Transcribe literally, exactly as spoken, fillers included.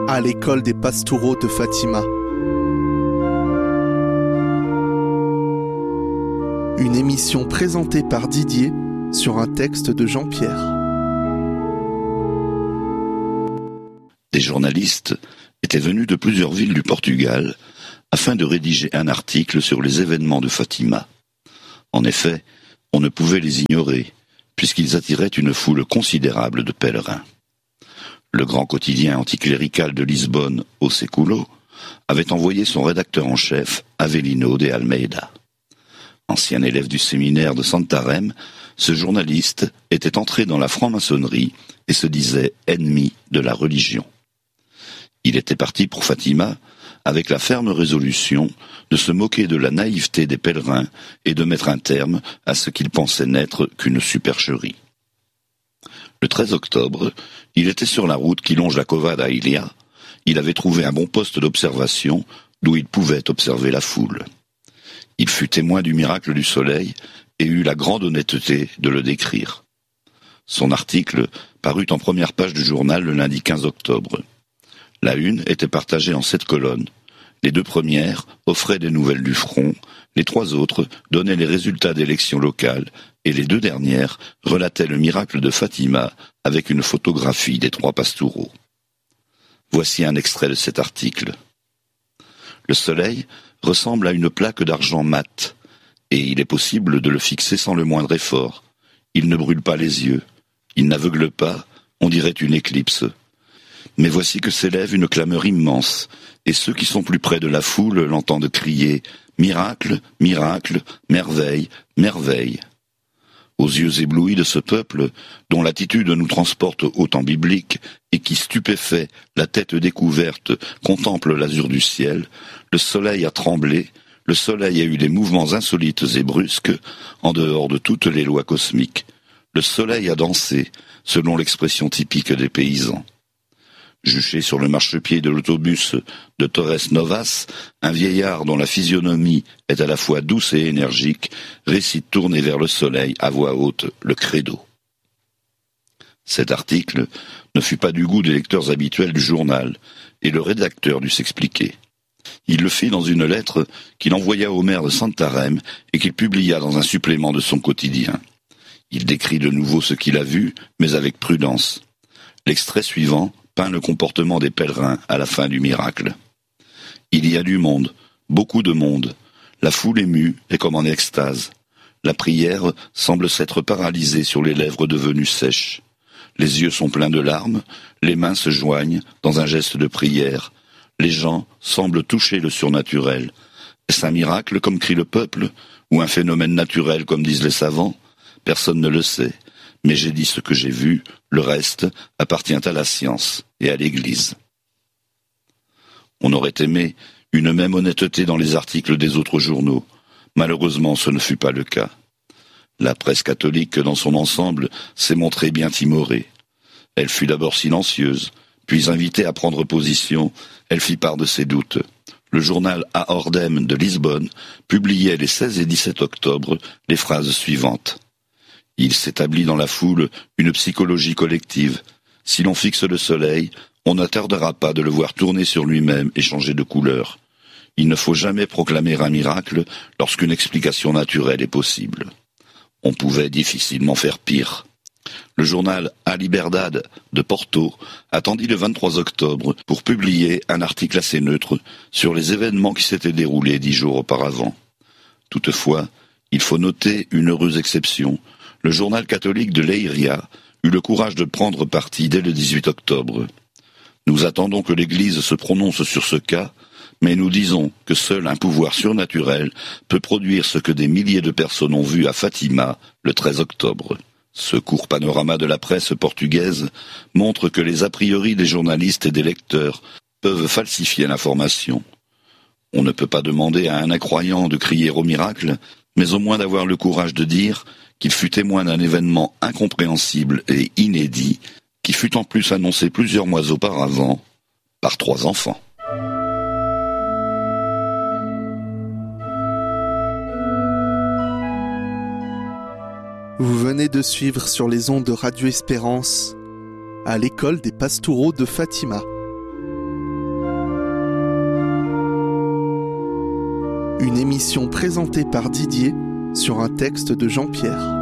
à l'école des Pastoureaux de Fatima. Une émission présentée par Didier sur un texte de Jean-Pierre. Des journalistes étaient venus de plusieurs villes du Portugal afin de rédiger un article sur les événements de Fatima. En effet, on ne pouvait les ignorer, puisqu'ils attiraient une foule considérable de pèlerins. Le grand quotidien anticlérical de Lisbonne, O Século, avait envoyé son rédacteur en chef, Avelino de Almeida. Ancien élève du séminaire de Santarém, ce journaliste était entré dans la franc-maçonnerie et se disait ennemi de la religion. Il était parti pour Fatima avec la ferme résolution de se moquer de la naïveté des pèlerins et de mettre un terme à ce qu'il pensait n'être qu'une supercherie. Le treize octobre, il était sur la route qui longe la Cova da Ilha. Il avait trouvé un bon poste d'observation d'où il pouvait observer la foule. Il fut témoin du miracle du soleil et eut la grande honnêteté de le décrire. Son article parut en première page du journal le lundi quinze octobre. La une était partagée en sept colonnes. Les deux premières offraient des nouvelles du front, les trois autres donnaient les résultats d'élections locales et les deux dernières relataient le miracle de Fatima avec une photographie des trois pastoureaux. Voici un extrait de cet article. Le soleil ressemble à une plaque d'argent mat, et il est possible de le fixer sans le moindre effort. Il ne brûle pas les yeux, il n'aveugle pas, on dirait une éclipse. Mais voici que s'élève une clameur immense, et ceux qui sont plus près de la foule l'entendent crier « Miracle, miracle, merveille, merveille !» Aux yeux éblouis de ce peuple, dont l'attitude nous transporte au temps biblique, et qui, stupéfait, la tête découverte, contemple l'azur du ciel, le soleil a tremblé, le soleil a eu des mouvements insolites et brusques, en dehors de toutes les lois cosmiques. Le soleil a dansé, selon l'expression typique des paysans. Juché sur le marchepied de l'autobus de Torres Novas, un vieillard dont la physionomie est à la fois douce et énergique récite tourné vers le soleil à voix haute le credo. Cet article ne fut pas du goût des lecteurs habituels du journal, et le rédacteur dut s'expliquer. Il le fit dans une lettre qu'il envoya au maire de Santarém et qu'il publia dans un supplément de son quotidien. Il décrit de nouveau ce qu'il a vu, mais avec prudence. L'extrait suivant peint le comportement des pèlerins à la fin du miracle. Il y a du monde, beaucoup de monde. La foule émue est comme en extase. La prière semble s'être paralysée sur les lèvres devenues sèches. Les yeux sont pleins de larmes, les mains se joignent dans un geste de prière. Les gens semblent toucher le surnaturel. Est-ce un miracle comme crie le peuple, ou un phénomène naturel comme disent les savants? Personne ne le sait. Mais j'ai dit ce que j'ai vu, le reste appartient à la science et à l'Église. On aurait aimé une même honnêteté dans les articles des autres journaux. Malheureusement, ce ne fut pas le cas. La presse catholique, dans son ensemble, s'est montrée bien timorée. Elle fut d'abord silencieuse, puis invitée à prendre position, elle fit part de ses doutes. Le journal A Ordem de Lisbonne publiait les seize et dix-sept octobre les phrases suivantes. Il s'établit dans la foule une psychologie collective. Si l'on fixe le soleil, on ne tardera pas de le voir tourner sur lui-même et changer de couleur. Il ne faut jamais proclamer un miracle lorsqu'une explication naturelle est possible. On pouvait difficilement faire pire. Le journal A Liberdade de Porto attendit le vingt-trois octobre pour publier un article assez neutre sur les événements qui s'étaient déroulés dix jours auparavant. Toutefois, il faut noter une heureuse exception. Le journal catholique de Leiria eut le courage de prendre parti dès le dix-huit octobre. Nous attendons que l'Église se prononce sur ce cas, mais nous disons que seul un pouvoir surnaturel peut produire ce que des milliers de personnes ont vu à Fatima le treize octobre. Ce court panorama de la presse portugaise montre que les a priori des journalistes et des lecteurs peuvent falsifier l'information. On ne peut pas demander à un incroyant de crier au miracle, mais au moins d'avoir le courage de dire qu'il fut témoin d'un événement incompréhensible et inédit, qui fut en plus annoncé plusieurs mois auparavant par trois enfants. Vous venez de suivre sur les ondes de Radio Espérance à l'école des Pastoureaux de Fatima. Une émission présentée par Didier sur un texte de Jean-Pierre.